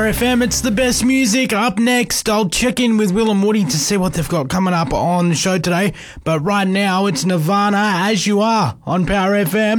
Power FM. It's the best music. Up next, I'll check in with Will and Woody to see what they've got coming up on the show today. But right now, it's Nirvana, As You Are, on Power FM.